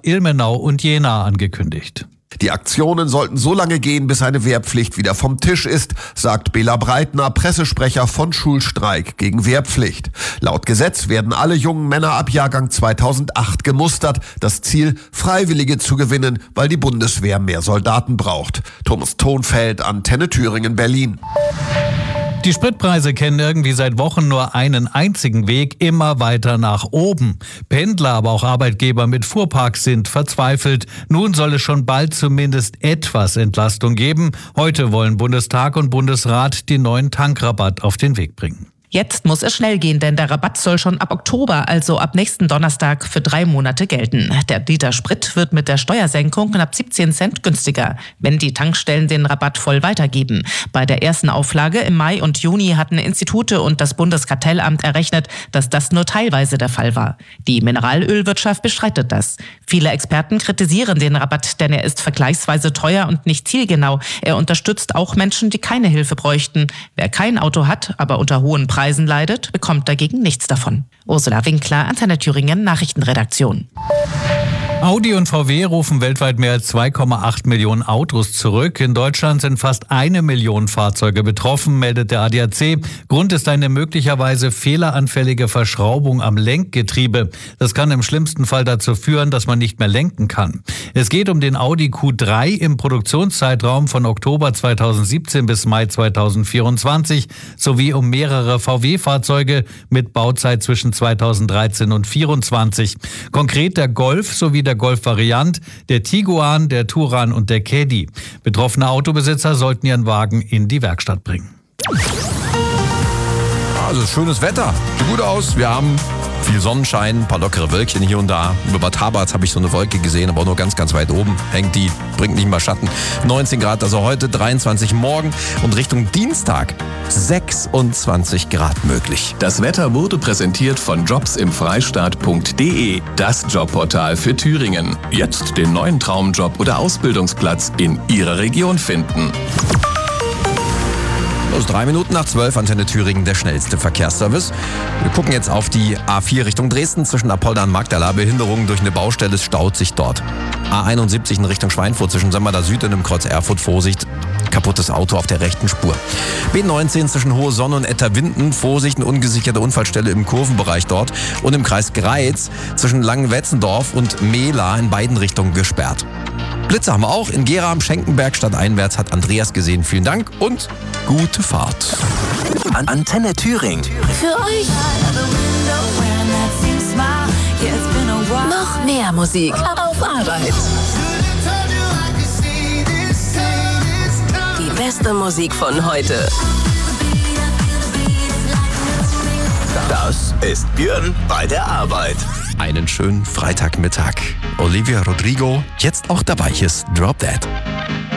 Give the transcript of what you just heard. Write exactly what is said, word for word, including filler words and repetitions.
Ilmenau und Jena angekündigt. Die Aktionen sollten so lange gehen, bis eine Wehrpflicht wieder vom Tisch ist, sagt Bela Breitner, Pressesprecher von Schulstreik gegen Wehrpflicht. Laut Gesetz werden alle jungen Männer ab Jahrgang zweitausendacht gemustert. Das Ziel, Freiwillige zu gewinnen, weil die Bundeswehr mehr Soldaten braucht. Thomas Thonfeld, Antenne Thüringen, Berlin. Die Spritpreise kennen irgendwie seit Wochen nur einen einzigen Weg, immer weiter nach oben. Pendler, aber auch Arbeitgeber mit Fuhrparks sind verzweifelt. Nun soll es schon bald zumindest etwas Entlastung geben. Heute wollen Bundestag und Bundesrat den neuen Tankrabatt auf den Weg bringen. Jetzt muss es schnell gehen, denn der Rabatt soll schon ab Oktober, also ab nächsten Donnerstag, für drei Monate gelten. Der Liter Sprit wird mit der Steuersenkung knapp siebzehn Cent günstiger, wenn die Tankstellen den Rabatt voll weitergeben. Bei der ersten Auflage im Mai und Juni hatten Institute und das Bundeskartellamt errechnet, dass das nur teilweise der Fall war. Die Mineralölwirtschaft bestreitet das. Viele Experten kritisieren den Rabatt, denn er ist vergleichsweise teuer und nicht zielgenau. Er unterstützt auch Menschen, die keine Hilfe bräuchten. Wer kein Auto hat, aber unter hohen Preisen leidet, bekommt dagegen nichts davon. Ursula Winkler, Antenne Thüringen, Nachrichtenredaktion. Audi und V W rufen weltweit mehr als zwei Komma acht Millionen Autos zurück. In Deutschland sind fast eine Million Fahrzeuge betroffen, meldet der A D A C. Grund ist eine möglicherweise fehleranfällige Verschraubung am Lenkgetriebe. Das kann im schlimmsten Fall dazu führen, dass man nicht mehr lenken kann. Es geht um den Audi Q drei im Produktionszeitraum von Oktober zweitausendsiebzehn bis Mai zweitausendvierundzwanzig sowie um mehrere V W-Fahrzeuge mit Bauzeit zwischen zweitausenddreizehn und vierundzwanzig. Konkret der Golf sowie der Golf-Variant, der Tiguan, der Touran und der Caddy. Betroffene Autobesitzer sollten ihren Wagen in die Werkstatt bringen. Also schönes Wetter, sieht gut aus. Wir haben viel Sonnenschein, ein paar lockere Wölkchen hier und da. Über Bad Haberts habe ich so eine Wolke gesehen, aber nur ganz, ganz weit oben hängt die, bringt nicht mal Schatten. neunzehn Grad, also heute, dreiundzwanzig morgen und Richtung Dienstag sechsundzwanzig Grad möglich. Das Wetter wurde präsentiert von jobs im freistaat punkt de, das Jobportal für Thüringen. Jetzt den neuen Traumjob oder Ausbildungsplatz in Ihrer Region finden. Los, drei Minuten nach zwölf, Antenne Thüringen, der schnellste Verkehrsservice. Wir gucken jetzt auf die A vier Richtung Dresden zwischen Apolda und Magdala. Behinderungen durch eine Baustelle, es staut sich dort. A einundsiebzig in Richtung Schweinfurt zwischen Sömmerda Süd und dem Kreuz Erfurt, Vorsicht, kaputtes Auto auf der rechten Spur. B neunzehn zwischen Hohe Sonne und Etterwinden, Vorsicht, eine ungesicherte Unfallstelle im Kurvenbereich dort. Und im Kreis Greiz zwischen Langenwetzendorf und Mehla in beiden Richtungen gesperrt. Blitze haben wir auch. In Gera am Schenkenberg stadteinwärts hat Andreas gesehen. Vielen Dank und gute Fahrt. An Antenne Thüringen. Für euch. Noch mehr Musik auf Arbeit. Die beste Musik von heute. Das ist Björn bei der Arbeit. Einen schönen Freitagmittag. Olivia Rodrigo, jetzt auch dabei. Hier ist Drop That.